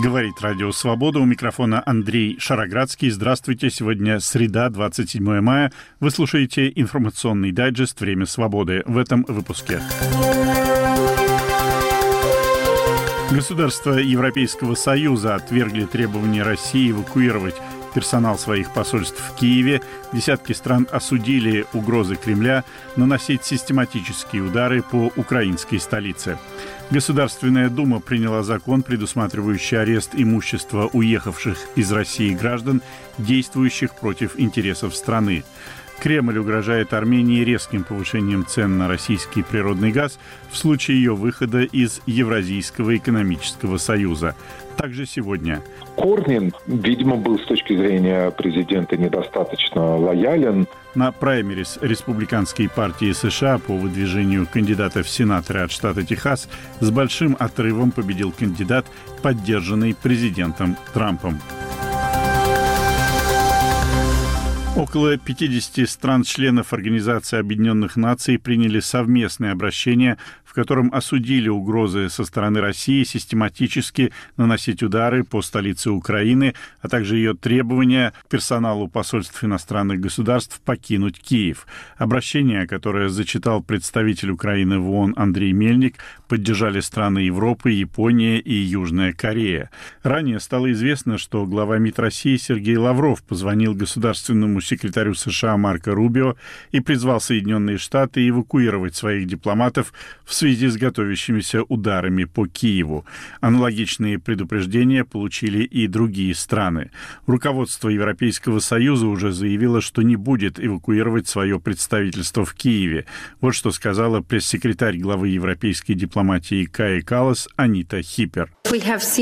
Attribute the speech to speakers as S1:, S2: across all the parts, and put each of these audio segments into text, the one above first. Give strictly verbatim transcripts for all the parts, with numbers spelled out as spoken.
S1: Говорит Радио Свобода. У микрофона Андрей Шароградский. Здравствуйте. Сегодня среда, двадцать седьмое мая. Вы слушаете информационный дайджест «Время свободы». В этом выпуске. Государства Европейского Союза отвергли требования России эвакуировать персонал своих посольств в Киеве. Десятки стран осудили угрозы Кремля наносить систематические удары по украинской столице. Государственная Дума приняла закон, предусматривающий арест имущества уехавших из России граждан, действующих против интересов страны. Кремль угрожает Армении резким повышением цен на российский природный газ в случае ее выхода из Евразийского экономического союза. Также сегодня.
S2: Корнин, видимо, был с точки зрения президента недостаточно лоялен.
S1: На праймерис республиканской партии США по выдвижению кандидата в сенаторы от штата Техас с большим отрывом победил кандидат, поддержанный президентом Трампом. Около пятидесяти стран-членов Организации Объединенных Наций приняли совместное обращение, в котором осудили угрозы со стороны России систематически наносить удары по столице Украины, а также ее требования персоналу посольств иностранных государств покинуть Киев. Обращение, которое зачитал представитель Украины в ООН Андрей Мельник, поддержали страны Европы, Япония и Южная Корея. Ранее стало известно, что глава МИД России Сергей Лавров позвонил государственному секретарю США Марко Рубио и призвал Соединенные Штаты эвакуировать своих дипломатов в связи с готовящимися ударами по Киеву. Аналогичные предупреждения получили и другие страны. Руководство Европейского Союза уже заявило, что не будет эвакуировать свое представительство в Киеве. Вот что сказала пресс-секретарь главы европейской дипломатии Каи Каллас Анита Хиппер.
S3: Мы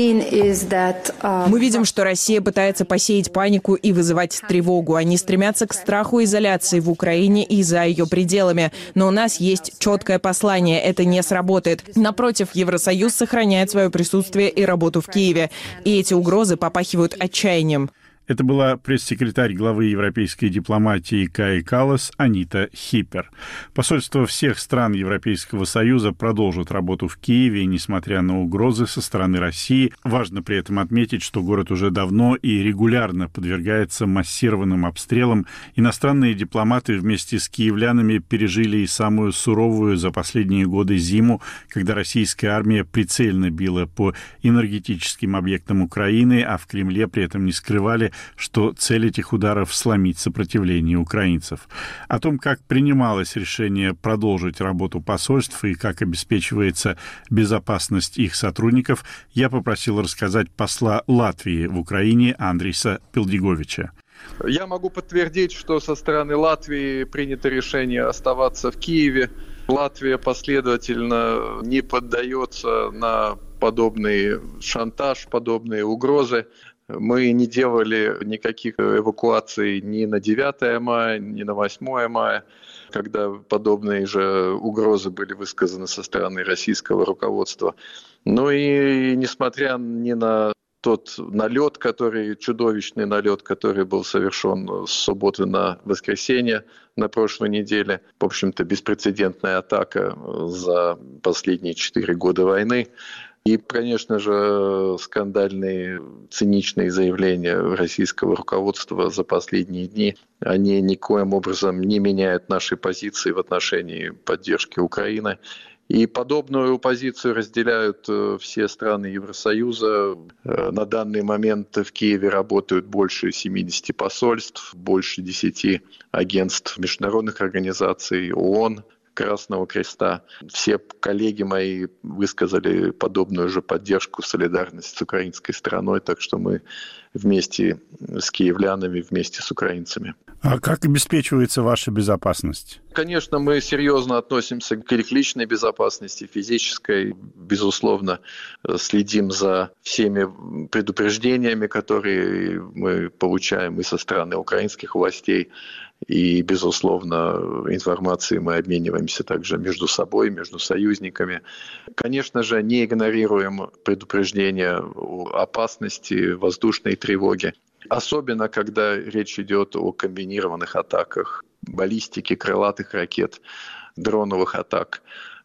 S3: видим, что Россия пытается посеять панику и вызывать тревогу. Они стремятся к страху и изоляции в Украине и за ее пределами. Но у нас есть четкое послание. Это не сработает. Напротив, Евросоюз сохраняет свое присутствие и работу в Киеве. И эти угрозы попахивают отчаянием.
S1: Это была пресс-секретарь главы европейской дипломатии Каи Каллас Анита Хиппер. Посольства всех стран Европейского Союза продолжат работу в Киеве, несмотря на угрозы со стороны России. Важно при этом отметить, что город уже давно и регулярно подвергается массированным обстрелам. Иностранные дипломаты вместе с киевлянами пережили и самую суровую за последние годы зиму, когда российская армия прицельно била по энергетическим объектам Украины, а в Кремле при этом не скрывали, что цель этих ударов — сломить сопротивление украинцев. О том, как принималось решение продолжить работу посольств и как обеспечивается безопасность их сотрудников, я попросил рассказать посла Латвии в Украине Андриса Пилдиговича.
S4: Я могу подтвердить, что со стороны Латвии принято решение оставаться в Киеве. Латвия последовательно не поддается на подобный шантаж, подобные угрозы. Мы не делали никаких эвакуаций ни на девятое мая, ни на восьмое мая, когда подобные же угрозы были высказаны со стороны российского руководства. Ну и несмотря ни на тот налет, который, чудовищный налет, который был совершен с субботы на воскресенье на прошлой неделе, в общем-то, беспрецедентная атака за последние четыре года войны, и, конечно же, скандальные, циничные заявления российского руководства за последние дни, они никоим образом не меняют нашей позиции в отношении поддержки Украины. И подобную позицию разделяют все страны Евросоюза. На данный момент в Киеве работают больше семидесяти посольств, больше десяти агентств международных организаций, ООН, Красного Креста. Все коллеги мои высказали подобную же поддержку, солидарность с украинской стороной, так что мы вместе с киевлянами, вместе с украинцами.
S1: А как обеспечивается ваша безопасность?
S4: Конечно, мы серьезно относимся к их личной безопасности, физической. Безусловно, следим за всеми предупреждениями, которые мы получаем и со стороны украинских властей. И, безусловно, информацией мы обмениваемся также между собой, между союзниками. Конечно же, не игнорируем предупреждения о опасности воздушной тревоги. Особенно, когда речь идет о комбинированных атаках, баллистике крылатых ракет, дроновых атак.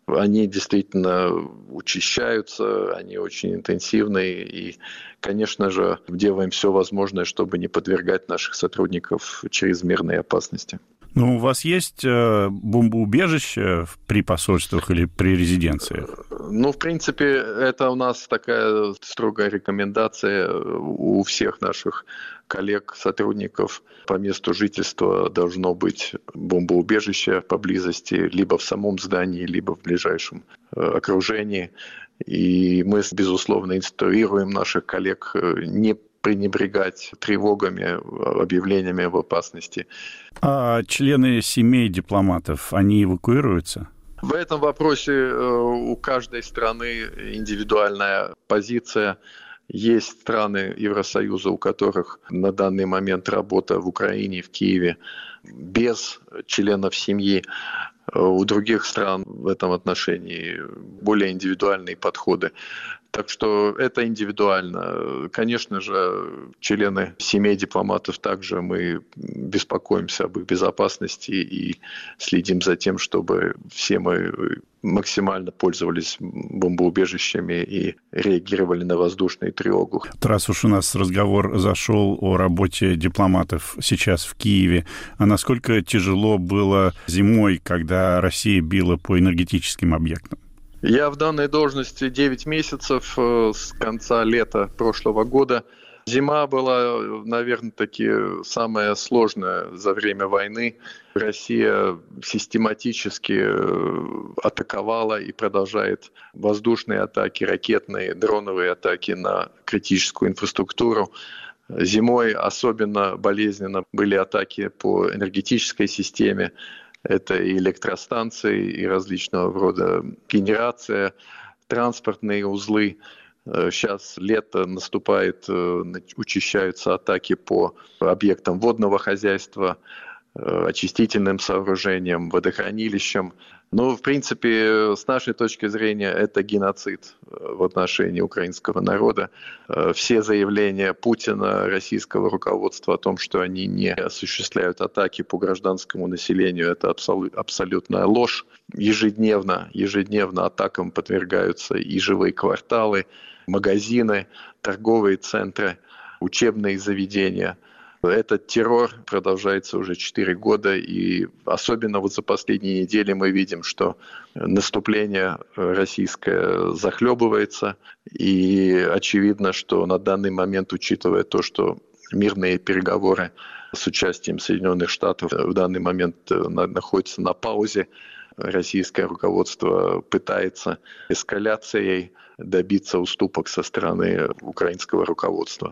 S4: Они действительно учащаются, они очень интенсивные, и, конечно же, делаем все возможное, чтобы не подвергать наших сотрудников чрезмерной опасности.
S1: Ну, у вас есть э, бомбоубежище при посольствах или при резиденциях?
S4: Ну, в принципе, это у нас такая строгая рекомендация у всех наших коллег, сотрудников. По месту жительства должно быть бомбоубежище поблизости, либо в самом здании, либо в ближайшем окружении. И мы, безусловно, инструируем наших коллег не пренебрегать тревогами, объявлениями об опасности.
S1: А члены семей дипломатов, они эвакуируются?
S4: В этом вопросе у каждой страны индивидуальная позиция. Есть страны Евросоюза, у которых на данный момент работа в Украине, в Киеве, без членов семьи. У других стран в этом отношении более индивидуальные подходы. Так что это индивидуально. Конечно же, члены семей дипломатов также мы беспокоимся об их безопасности и следим за тем, чтобы все мы максимально пользовались бомбоубежищами и реагировали на воздушную тревогу.
S1: Раз уж у нас разговор зашел о работе дипломатов сейчас в Киеве, а насколько тяжело было зимой, когда Россия била по энергетическим объектам?
S4: Я в данной должности девять месяцев с конца лета прошлого года. Зима была, наверное, таки самая сложная за время войны. Россия систематически атаковала и продолжает воздушные атаки, ракетные, дроновые атаки на критическую инфраструктуру. Зимой особенно болезненно были атаки по энергетической системе. Это и электростанции, и различного рода генерация, транспортные узлы. Сейчас лето наступает, учащаются атаки по объектам водного хозяйства, очистительным сооружениям, водохранилищам. Но, в принципе, с нашей точки зрения, это геноцид в отношении украинского народа. Все заявления Путина, российского руководства о том, что они не осуществляют атаки по гражданскому населению, это абсолютная ложь. Ежедневно, ежедневно атакам подвергаются и жилые кварталы, магазины, торговые центры, учебные заведения. Этот террор продолжается уже четыре года, и особенно вот за последние недели мы видим, что наступление российское захлебывается, и очевидно, что на данный момент, учитывая то, что мирные переговоры с участием Соединенных Штатов в данный момент находятся на паузе, российское руководство пытается эскаляцией добиться уступок со стороны украинского руководства.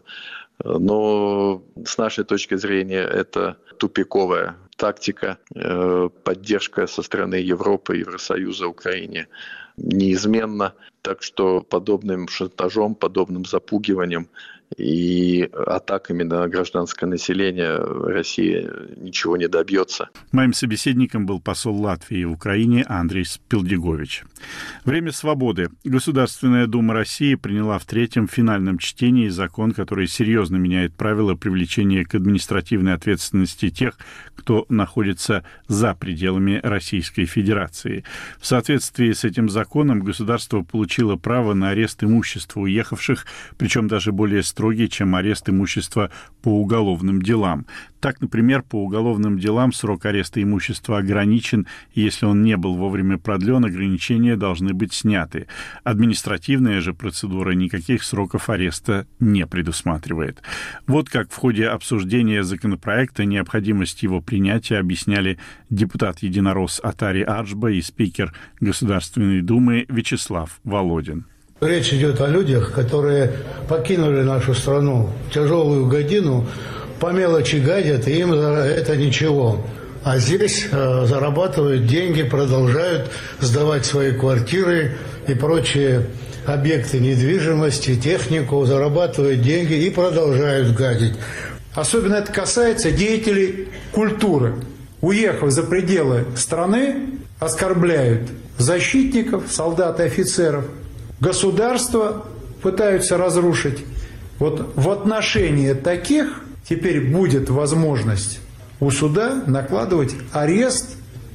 S4: Но с нашей точки зрения это тупиковая тактика, поддержка со стороны Европы, Евросоюза Украине неизменна. Так что подобным шантажом, подобным запугиванием и атаками на гражданское население Россия ничего не добьется.
S1: Моим собеседником был посол Латвии в Украине Андрис Пилдигович. Время свободы. Государственная Дума России приняла в третьем финальном чтении закон, который серьезно меняет правила привлечения к административной ответственности тех, кто находится за пределами Российской Федерации. В соответствии с этим законом государство получило право на арест имущества уехавших, причем даже более строгий, чем арест имущества по уголовным делам. Так, например, по уголовным делам срок ареста имущества ограничен, и если он не был вовремя продлен, ограничения должны быть сняты. Административная же процедура никаких сроков ареста не предусматривает. Вот как в ходе обсуждения законопроекта необходимость его принятия объясняли депутат-единорос Атари Аджба и спикер Государственной Думы Вячеслав Володин.
S5: Речь идет о людях, которые покинули нашу страну в тяжелую годину, по мелочи гадят, и им это ничего. А здесь э, зарабатывают деньги, продолжают сдавать свои квартиры и прочие объекты недвижимости, технику, зарабатывают деньги и продолжают гадить.
S6: Особенно это касается деятелей культуры. Уехав за пределы страны, оскорбляют защитников, солдат и офицеров. Государство пытаются разрушить. Вот в отношении таких теперь будет возможность у суда накладывать арест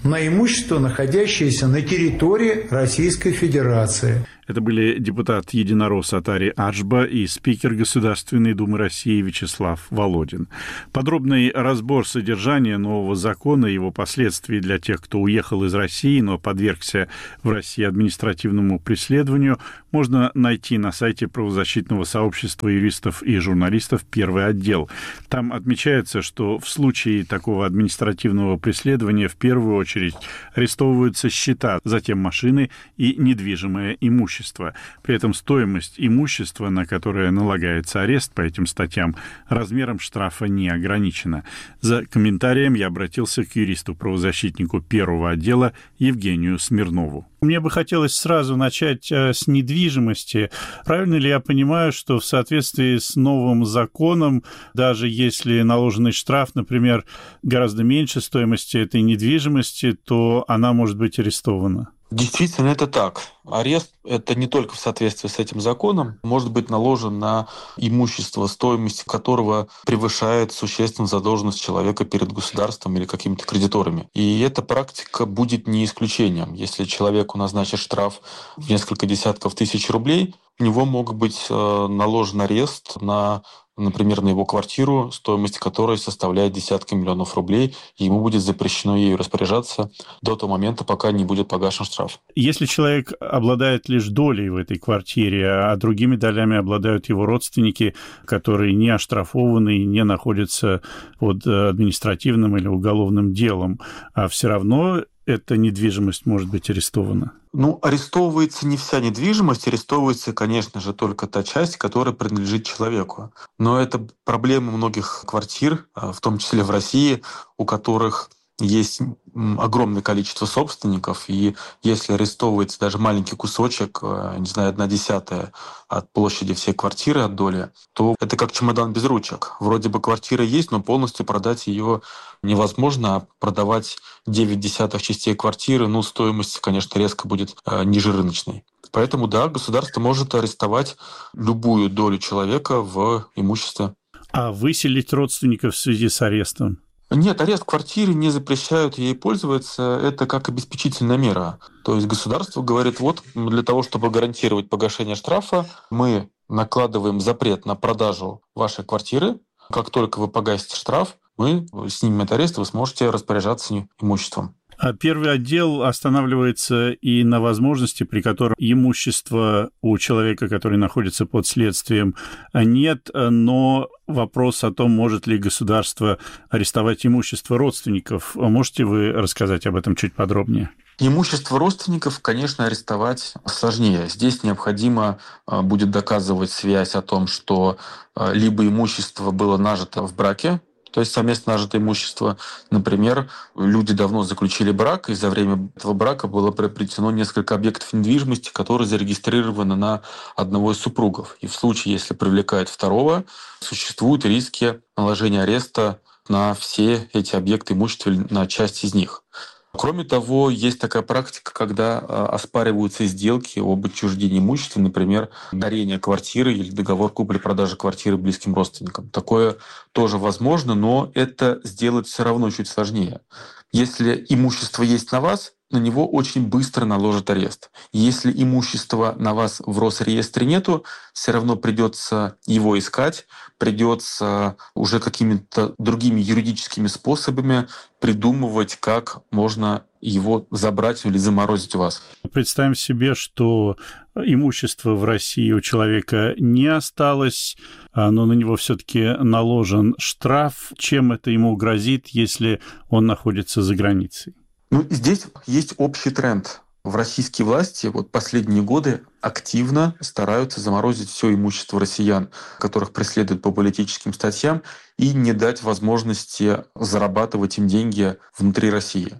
S6: на имущество, находящееся на территории Российской Федерации.
S1: Это были депутат Единорос Атари Аджба и спикер Государственной Думы России Вячеслав Володин. Подробный разбор содержания нового закона и его последствий для тех, кто уехал из России, но подвергся в России административному преследованию, можно найти на сайте правозащитного сообщества юристов и журналистов «Первый отдел». Там отмечается, что в случае такого административного преследования в первую очередь арестовываются счета, затем машины и недвижимое имущество. При этом стоимость имущества, на которое налагается арест по этим статьям, размером штрафа не ограничена. За комментарием я обратился к юристу-правозащитнику первого отдела Евгению Смирнову. Мне бы хотелось сразу начать с недвижимости. Правильно ли я понимаю, что в соответствии с новым законом, даже если наложенный штраф, например, гораздо меньше стоимости этой недвижимости, то она может быть арестована?
S7: Действительно, это так. Арест – это не только в соответствии с этим законом, может быть наложен на имущество, стоимость которого превышает существенно задолженность человека перед государством или какими-то кредиторами. И эта практика будет не исключением. Если человеку назначат штраф в несколько десятков тысяч рублей, у него мог быть наложен арест на, например, на его квартиру, стоимость которой составляет десятки миллионов рублей, и ему будет запрещено ею распоряжаться до того момента, пока не будет погашен штраф.
S1: Если человек обладает лишь долей в этой квартире, а другими долями обладают его родственники, которые не оштрафованы и не находятся под административным или уголовным делом, а все равно эта недвижимость может быть арестована?
S7: Ну, арестовывается не вся недвижимость, арестовывается, конечно же, только та часть, которая принадлежит человеку. Но это проблема многих квартир, в том числе в России, у которых есть огромное количество собственников, и если арестовывается даже маленький кусочек, не знаю, одна десятая от площади всей квартиры, от доли, то это как чемодан без ручек. Вроде бы квартира есть, но полностью продать ее невозможно, а продавать девять десятых частей квартиры, ну, стоимость, конечно, резко будет ниже рыночной. Поэтому, да, государство может арестовать любую долю человека в имуществе.
S1: А выселить родственников в связи с арестом?
S7: Нет, арест квартиры не запрещают ей пользоваться. Это как обеспечительная мера. То есть государство говорит, вот для того, чтобы гарантировать погашение штрафа, мы накладываем запрет на продажу вашей квартиры. Как только вы погасите штраф, мы снимем этот арест, и вы сможете распоряжаться имуществом.
S1: А первый отдел останавливается и на возможности, при которой имущества у человека, который находится под следствием, нет, но вопрос о том, может ли государство арестовать имущество родственников. Можете вы рассказать об этом чуть подробнее?
S7: Имущество родственников, конечно, арестовать сложнее. Здесь необходимо будет доказывать связь о том, что либо имущество было нажито в браке, то есть совместно нажитое имущество. Например, люди давно заключили брак, и за время этого брака было приобретено несколько объектов недвижимости, которые зарегистрированы на одного из супругов. И в случае, если привлекают второго, существуют риски наложения ареста на все эти объекты имущества или на часть из них. Кроме того, есть такая практика, когда оспариваются сделки об отчуждении имущества, например, дарение квартиры или договор купли-продажи квартиры близким родственникам. Такое тоже возможно, но это сделать все равно чуть сложнее. Если имущество есть на вас, на него очень быстро наложат арест. Если имущества на вас в Росреестре нету, все равно придется его искать, придется уже какими-то другими юридическими способами придумывать, как можно его забрать или заморозить у вас.
S1: Представим себе, что имущество в России у человека не осталось, но на него все-таки наложен штраф. Чем это ему грозит, если он находится за границей?
S7: Ну, здесь есть общий тренд. В российские власти вот последние годы активно стараются заморозить все имущество россиян, которых преследуют по политическим статьям, и не дать возможности зарабатывать им деньги внутри России.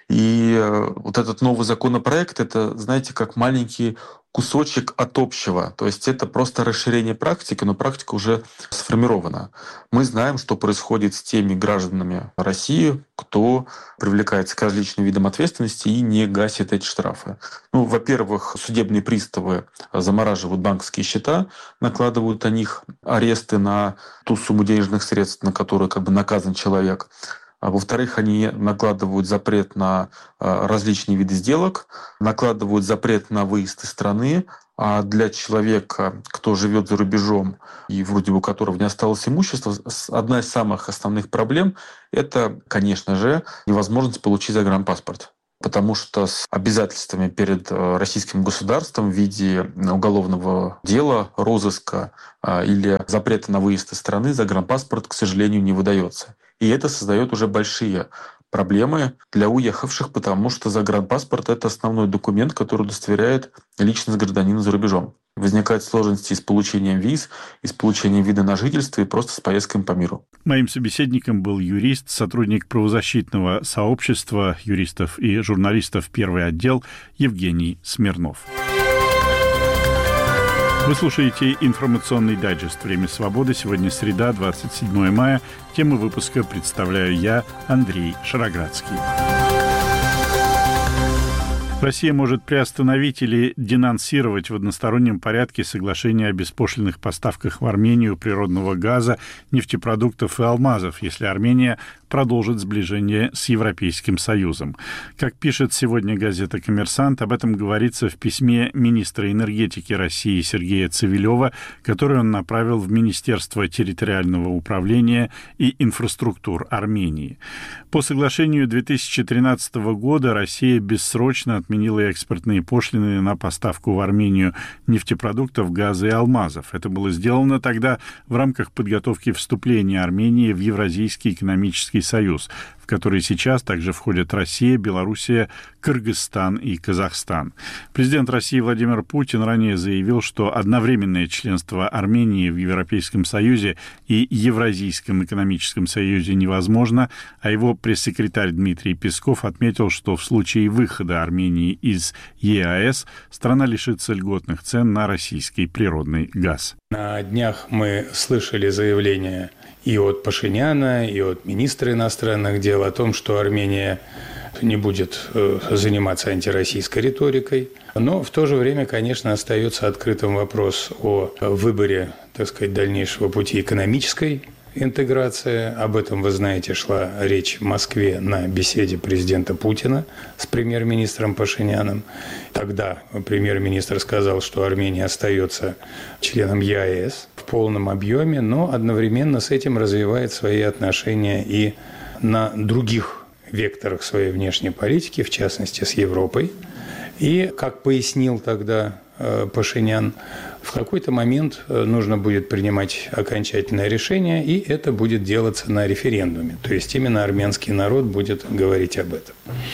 S7: И вот этот новый законопроект, это, знаете, как маленький кусочек от общего. То есть это просто расширение практики, но практика уже сформирована. Мы знаем, что происходит с теми гражданами России, кто привлекается к различным видам ответственности и не гасит эти штрафы. Ну, во-первых, судебные приставы замораживают банковские счета, накладывают на них аресты на ту сумму денежных средств, на которую как бы наказан человек. А во-вторых, они накладывают запрет на различные виды сделок, накладывают запрет на выезд из страны. А для человека, кто живет за рубежом и вроде бы у которого не осталось имущества, одна из самых основных проблем – это, конечно же, невозможность получить загранпаспорт. Потому что с обязательствами перед российским государством в виде уголовного дела, розыска или запрета на выезд из страны загранпаспорт, к сожалению, не выдается. И это создает уже большие проблемы для уехавших, потому что загранпаспорт – это основной документ, который удостоверяет личность гражданина за рубежом. Возникают сложности с получением виз, и с получением вида на жительство и просто с поездками по миру.
S1: Моим собеседником был юрист, сотрудник правозащитного сообщества юристов и журналистов «Первый отдел» Евгений Смирнов. Вы слушаете информационный дайджест «Время свободы». Сегодня среда, двадцать седьмое мая. Тему выпуска представляю я, Андрей Шароградский. Россия может приостановить или денонсировать в одностороннем порядке соглашение о беспошлинных поставках в Армению природного газа, нефтепродуктов и алмазов, если Армения продолжит сближение с Европейским Союзом. Как пишет сегодня газета «Коммерсант», об этом говорится в письме министра энергетики России Сергея Цивилева, которое он направил в Министерство территориального управления и инфраструктур Армении. По соглашению две тысячи тринадцатого года Россия бессрочно отменила экспортные пошлины на поставку в Армению нефтепродуктов, газа и алмазов. Это было сделано тогда в рамках подготовки вступления Армении в Евразийский экономический Союз, в который сейчас также входят Россия, Белоруссия, Кыргызстан и Казахстан. Президент России Владимир Путин ранее заявил, что одновременное членство Армении в Европейском Союзе и Евразийском экономическом союзе невозможно, а его пресс-секретарь Дмитрий Песков отметил, что в случае выхода Армении из ЕАЭС страна лишится льготных цен на российский природный газ.
S8: На днях мы слышали заявление и от Пашиняна, и от министра иностранных дел о том, что Армения не будет заниматься антироссийской риторикой. Но в то же время, конечно, остается открытым вопрос о выборе, так сказать, дальнейшего пути экономической интеграции. Об этом, вы знаете, шла речь в Москве на беседе президента Путина с премьер-министром Пашиняном. Тогда премьер-министр сказал, что Армения остается членом ЕАЭС в полном объеме, но одновременно с этим развивает свои отношения и на других векторах своей внешней политики, в частности, с Европой. И, как пояснил тогда Пашинян, в какой-то момент нужно будет принимать окончательное решение, и это будет делаться на референдуме. То есть именно армянский народ будет говорить об этом.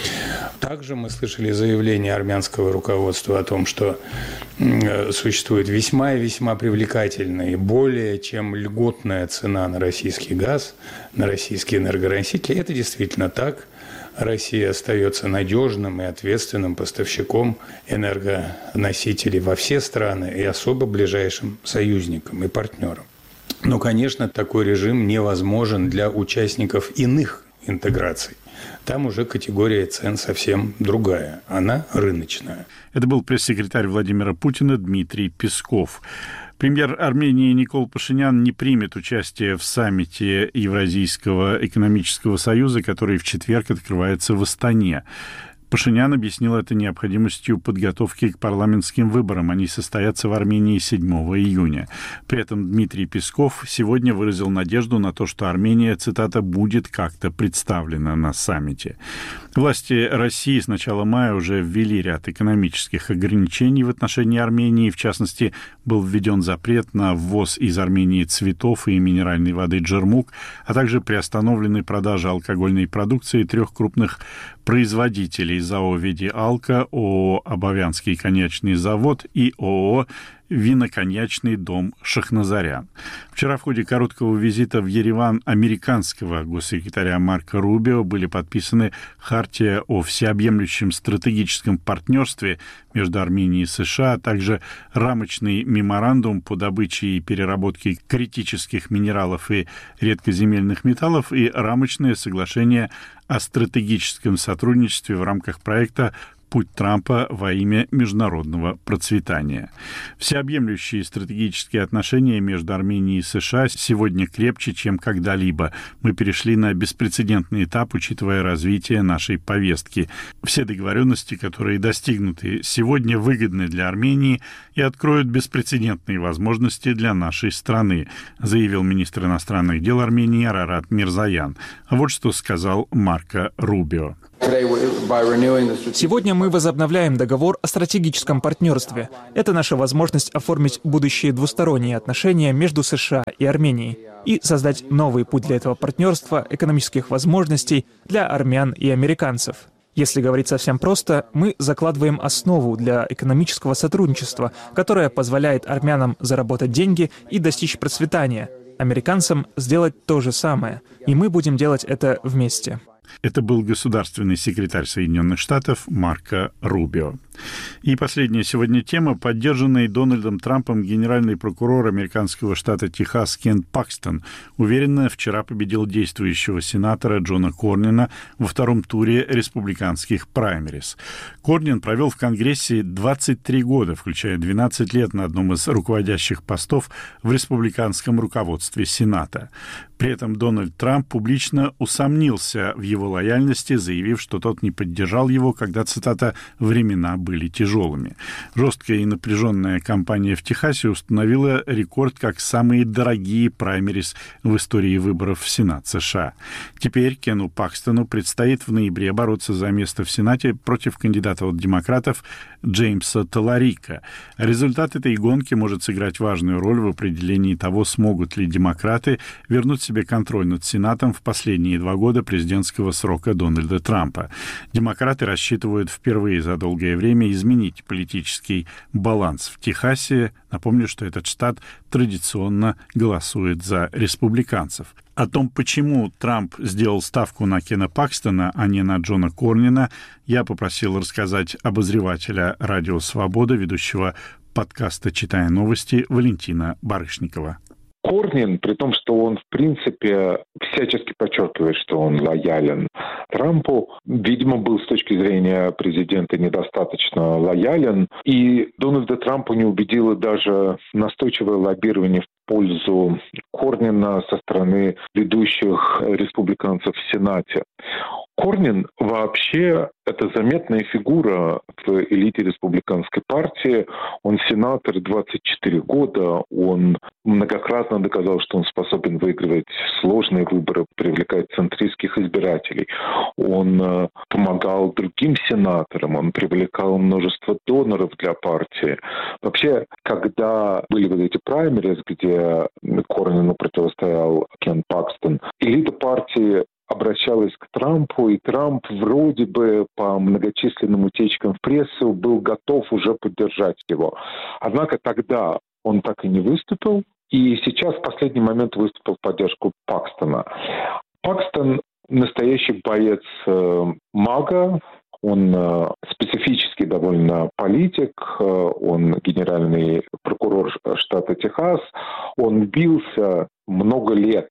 S8: Также мы слышали заявление армянского руководства о том, что существует весьма и весьма привлекательная и более чем льготная цена на российский газ, на российские энергоносители. Это действительно так. Россия остается надежным и ответственным поставщиком энергоносителей во все страны и особо ближайшим союзникам и партнерам. Но, конечно, такой режим невозможен для участников иных интеграций. Там уже категория цен совсем другая. Она рыночная.
S1: Это был пресс-секретарь Владимира Путина Дмитрий Песков. Премьер Армении Никол Пашинян не примет участие в саммите Евразийского экономического союза, который в четверг открывается в Астане. Пашинян объяснил это необходимостью подготовки к парламентским выборам. Они состоятся в Армении седьмого июня. При этом Дмитрий Песков сегодня выразил надежду на то, что Армения, цитата, «будет как-то представлена на саммите». Власти России с начала мая уже ввели ряд экономических ограничений в отношении Армении. В частности, был введен запрет на ввоз из Армении цветов и минеральной воды «Джермук», а также приостановлены продажи алкогольной продукции трех крупных производителей ЗАО «Видиалка», ООО «Абовянский коньячный завод» и ООО «Виноконьячный дом Шахназарян». Вчера в ходе короткого визита в Ереван американского госсекретаря Марко Рубио были подписаны хартия о всеобъемлющем стратегическом партнерстве между Арменией и США, а также рамочный меморандум по добыче и переработке критических минералов и редкоземельных металлов и рамочное соглашение о стратегическом сотрудничестве в рамках проекта путь Трампа во имя международного процветания. Всеобъемлющие стратегические отношения между Арменией и США сегодня крепче, чем когда-либо. Мы перешли на беспрецедентный этап, учитывая развитие нашей повестки. Все договоренности, которые достигнуты сегодня, выгодны для Армении и откроют беспрецедентные возможности для нашей страны, заявил министр иностранных дел Армении Арарат Мирзоян. А вот что сказал Марко Рубио.
S9: Сегодня мы возобновляем договор о стратегическом партнерстве. Это наша возможность оформить будущие двусторонние отношения между США и Арменией и создать новый путь для этого партнерства, экономических возможностей для армян и американцев. Если говорить совсем просто, мы закладываем основу для экономического сотрудничества, которое позволяет армянам заработать деньги и достичь процветания, американцам сделать то же самое, и мы будем делать это вместе.
S1: Это был государственный секретарь Соединенных Штатов Марко Рубио. И последняя сегодня тема. Поддержанный Дональдом Трампом генеральный прокурор американского штата Техас Кен Пакстон уверенно вчера победил действующего сенатора Джона Корнина во втором туре республиканских праймерис. Корнин провел в Конгрессе двадцать три года, включая двенадцать лет на одном из руководящих постов в республиканском руководстве Сената. При этом Дональд Трамп публично усомнился в его лояльности, заявив, что тот не поддержал его, когда, цитата, «времена были тяжелыми». Жесткая и напряженная кампания в Техасе установила рекорд как самые дорогие праймерис в истории выборов в Сенат США. Теперь Кену Пакстону предстоит в ноябре бороться за место в Сенате против кандидата от демократов Джеймса Таларика. Результат этой гонки может сыграть важную роль в определении того, смогут ли демократы вернуть себе контроль над Сенатом в последние два года президентского срока Дональда Трампа. Демократы рассчитывают впервые за долгое время изменить политический баланс в Техасе. Напомню, что этот штат традиционно голосует за республиканцев. О том, почему Трамп сделал ставку на Кена Пакстона, а не на Джона Корнина, я попросил рассказать обозревателя «Радио Свобода», ведущего подкаста «Читая новости» Валентина Барышникова.
S2: Корнин, при том, что он, в принципе, всячески подчеркивает, что он лоялен Трампу, видимо, был с точки зрения президента недостаточно лоялен. И Дональда Трампа не убедило даже настойчивое лоббирование в пользу Корнина со стороны ведущих республиканцев в Сенате. Корнин вообще это заметная фигура в элите республиканской партии. Он сенатор двадцать четыре года. Он многократно доказал, что он способен выигрывать сложные выборы, привлекать центристских избирателей. Он помогал другим сенаторам, он привлекал множество доноров для партии. Вообще, когда были вот эти праймерис, где Корнину противостоял Кен Пакстон, элита партии обращалась к Трампу, и Трамп вроде бы по многочисленным утечкам в прессу был готов уже поддержать его. Однако тогда он так и не выступил, и сейчас в последний момент выступил в поддержку Пакстона. Пакстон настоящий боец э, МАГА, он э, специфический довольно политик, э, он генеральный прокурор штата Техас, он бился много лет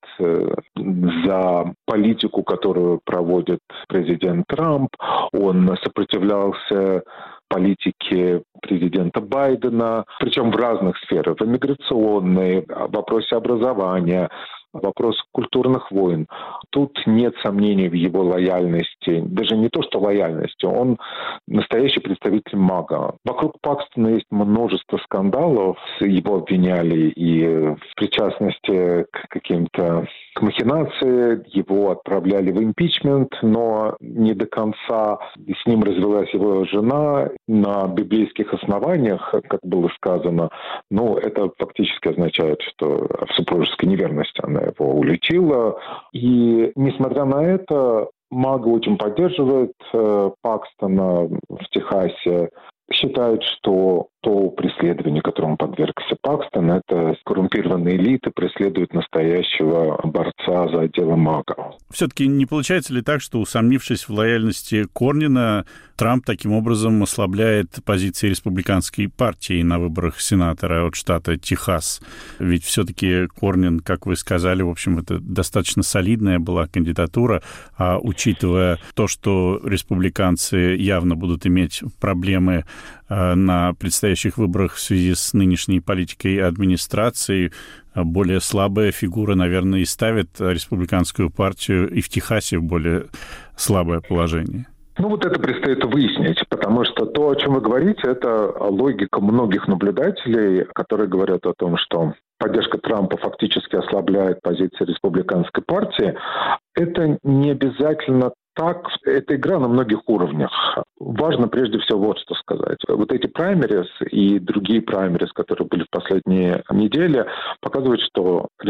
S2: за политику, которую проводит президент Трамп. Он сопротивлялся политике президента Байдена, причем в разных сферах, в иммиграционной, в вопросе образования, вопрос культурных войн. Тут нет сомнений в его лояльности. Даже не то, что лояльности. Он настоящий представитель МАГА. Вокруг Пакстона есть множество скандалов. Его обвиняли и в причастности к каким-то к махинации. Его отправляли в импичмент, но не до конца. С ним развелась его жена на библейских основаниях, как было сказано. Но это фактически означает, что в супружеской неверности она его уличила. И, несмотря на это, МАГА очень поддерживает э, Пакстона в Техасе. Считает, что то преследование, которому подвергся Пакстон, это коррумпированные элиты преследуют настоящего борца за дело МАГА.
S1: Все-таки не получается ли так, что, усомнившись в лояльности Корнина, Трамп таким образом ослабляет позиции республиканской партии на выборах сенатора от штата Техас? Ведь все-таки Корнин, как вы сказали, в общем, это достаточно солидная была кандидатура, а учитывая то, что республиканцы явно будут иметь проблемы на предстоящих выборах в связи с нынешней политикой администрации, более слабая фигура, наверное, и ставит республиканскую партию и в Техасе в более слабое положение.
S2: Ну вот это предстоит выяснить, потому что то, о чем вы говорите, это логика многих наблюдателей, которые говорят о том, что поддержка Трампа фактически ослабляет позиции республиканской партии. Это не обязательно так. Это игра на многих уровнях. Важно прежде всего вот что сказать. Вот эти праймерис и другие праймерис, которые были в последние недели, показывают, что